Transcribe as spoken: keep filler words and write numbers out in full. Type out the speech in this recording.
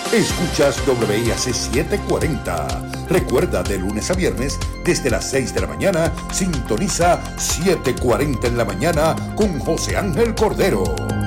Escuchas W I A C setecientos cuarenta. Recuerda, de lunes a viernes, desde las seis de la mañana, sintoniza setecientos cuarenta en la mañana con José Ángel Cordero.